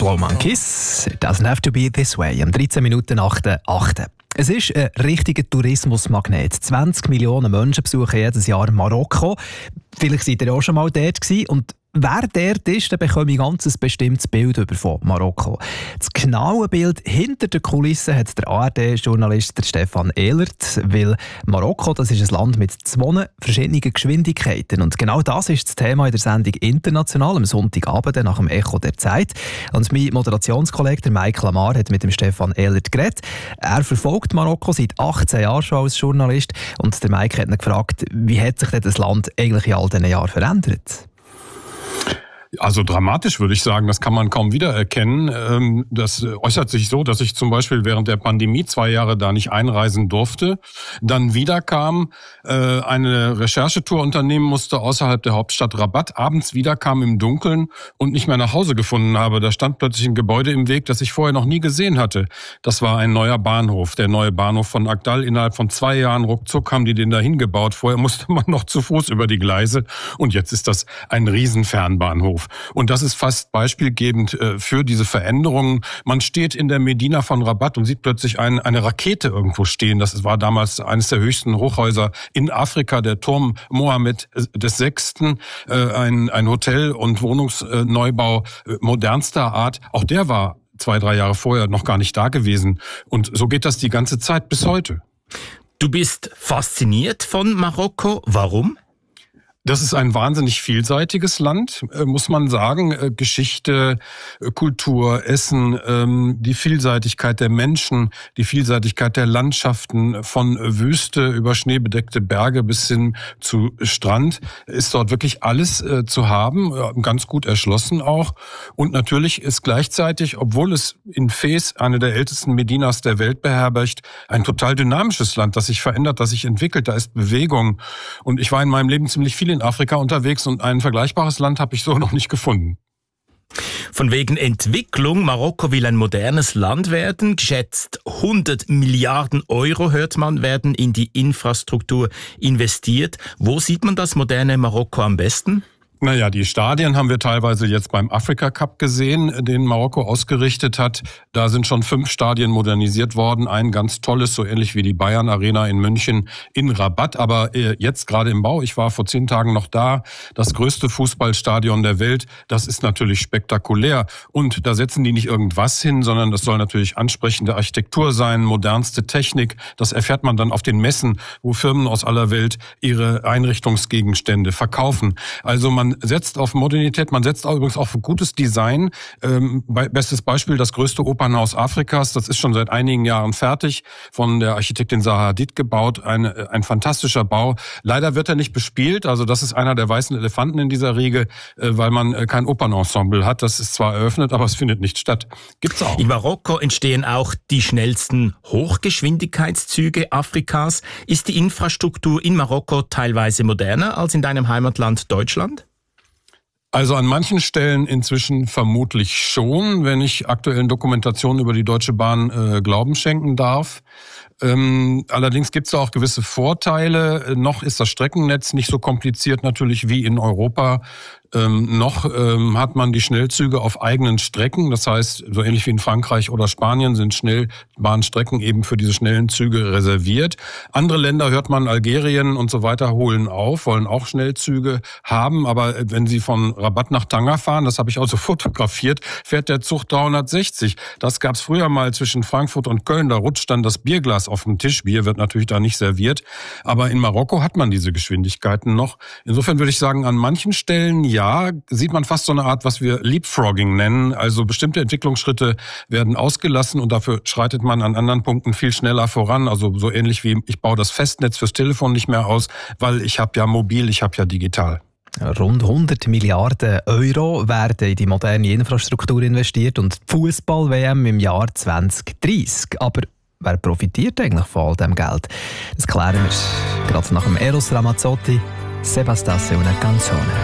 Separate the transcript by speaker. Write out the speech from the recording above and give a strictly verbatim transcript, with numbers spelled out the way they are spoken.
Speaker 1: Football Monkeys. It doesn't have to be this way. Am dreizehn Minuten nach der achten. Es ist ein richtiger Tourismusmagnet. zwanzig Millionen Menschen besuchen jedes Jahr Marokko. Vielleicht seid ihr auch schon mal dort gewesen. Und wer dort ist, dann bekomme ich ein ganz bestimmtes Bild über von Marokko. Das genaue Bild hinter den Kulissen hat der A R D-Journalist Stefan Ehlert, weil Marokko, das ist ein Land mit zwei verschiedenen Geschwindigkeiten. Und genau das ist das Thema in der Sendung «International» am Sonntagabend nach dem «Echo der Zeit». Und mein Moderationskollege der Mike Lamar hat mit dem Stefan Ehlert geredet. Er verfolgt Marokko seit achtzehn Jahren schon als Journalist. Und der Mike hat ihn gefragt, wie hat sich denn das Land eigentlich in all diesen Jahren verändert?
Speaker 2: Also dramatisch würde ich sagen, das kann man kaum wiedererkennen. Das äußert sich so, dass ich zum Beispiel während der Pandemie zwei Jahre da nicht einreisen durfte, dann wiederkam, eine Recherchetour unternehmen musste außerhalb der Hauptstadt Rabat, abends wiederkam im Dunkeln und nicht mehr nach Hause gefunden habe. Da stand plötzlich ein Gebäude im Weg, das ich vorher noch nie gesehen hatte. Das war ein neuer Bahnhof, der neue Bahnhof von Agdal. Innerhalb von zwei Jahren ruckzuck haben die den da hingebaut. Vorher musste man noch zu Fuß über die Gleise und jetzt ist das ein Riesenfernbahnhof. Und das ist fast beispielgebend für diese Veränderungen. Man steht in der Medina von Rabat und sieht plötzlich ein, eine Rakete irgendwo stehen. Das war damals eines der höchsten Hochhäuser in Afrika, der Turm Mohammed des Sechsten, ein, ein Hotel- und Wohnungsneubau modernster Art. Auch der war zwei, drei Jahre vorher noch gar nicht da gewesen. Und so geht das die ganze Zeit bis heute.
Speaker 3: Du bist fasziniert von Marokko. Warum?
Speaker 2: Das ist ein wahnsinnig vielseitiges Land, muss man sagen. Geschichte, Kultur, Essen, die Vielseitigkeit der Menschen, die Vielseitigkeit der Landschaften, von Wüste über schneebedeckte Berge bis hin zu Strand, ist dort wirklich alles zu haben, ganz gut erschlossen auch. Und natürlich ist gleichzeitig, obwohl es in Fez, eine der ältesten Medinas der Welt beherbergt, ein total dynamisches Land, das sich verändert, das sich entwickelt. Da ist Bewegung. Und ich war in meinem Leben ziemlich viel in Afrika unterwegs und ein vergleichbares Land habe ich so noch nicht gefunden.
Speaker 3: Von wegen Entwicklung. Marokko will ein modernes Land werden. Geschätzt hundert Milliarden Euro, hört man, werden in die Infrastruktur investiert. Wo sieht man das moderne Marokko am besten?
Speaker 2: Naja, die Stadien haben wir teilweise jetzt beim Afrika Cup gesehen, den Marokko ausgerichtet hat. Da sind schon fünf Stadien modernisiert worden. Ein ganz tolles, so ähnlich wie die Bayern Arena in München in Rabat. Aber jetzt gerade im Bau, ich war vor zehn Tagen noch da, das größte Fußballstadion der Welt. Das ist natürlich spektakulär. Und da setzen die nicht irgendwas hin, sondern das soll natürlich ansprechende Architektur sein, modernste Technik. Das erfährt man dann auf den Messen, wo Firmen aus aller Welt ihre Einrichtungsgegenstände verkaufen. Also man Man setzt auf Modernität, man setzt auch übrigens auf gutes Design. Ähm, bestes Beispiel, das größte Opernhaus Afrikas, das ist schon seit einigen Jahren fertig, von der Architektin Zaha Hadid gebaut, ein, ein fantastischer Bau. Leider wird er nicht bespielt, also das ist einer der weißen Elefanten in dieser Riege, äh, weil man äh, kein Opernensemble hat. Das ist zwar eröffnet, aber es findet nicht statt. Gibt's auch.
Speaker 3: In Marokko entstehen auch die schnellsten Hochgeschwindigkeitszüge Afrikas. Ist die Infrastruktur in Marokko teilweise moderner als in deinem Heimatland Deutschland?
Speaker 2: Also an manchen Stellen inzwischen vermutlich schon, wenn ich aktuellen Dokumentationen über die Deutsche Bahn äh, Glauben schenken darf. Ähm, allerdings gibt es auch gewisse Vorteile. Noch ist das Streckennetz nicht so kompliziert natürlich wie in Europa. Ähm, noch ähm, hat man die Schnellzüge auf eigenen Strecken. Das heißt, so ähnlich wie in Frankreich oder Spanien sind Schnellbahnstrecken eben für diese schnellen Züge reserviert. Andere Länder, hört man, Algerien und so weiter, holen auf, wollen auch Schnellzüge haben. Aber wenn sie von Rabat nach Tanger fahren, das habe ich auch so fotografiert, fährt der Zug dreihundertsechzig. Das gab es früher mal zwischen Frankfurt und Köln. Da rutscht dann das Bierglas auf dem Tisch. Bier wird natürlich da nicht serviert. Aber in Marokko hat man diese Geschwindigkeiten noch. Insofern würde ich sagen, an manchen Stellen ja, sieht man fast so eine Art, was wir Leapfrogging nennen. Also bestimmte Entwicklungsschritte werden ausgelassen und dafür schreitet man an anderen Punkten viel schneller voran. Also so ähnlich wie ich baue das Festnetz fürs Telefon nicht mehr aus, weil ich habe ja mobil, ich habe ja digital.
Speaker 1: Rund hundert Milliarden Euro werden in die moderne Infrastruktur investiert und die Fußball-W M im Jahr zwanzig dreißig. Aber wer profitiert eigentlich von all diesem Geld? Das klären wir gerade nach dem Eros Ramazzotti, Se bastasse una canzone.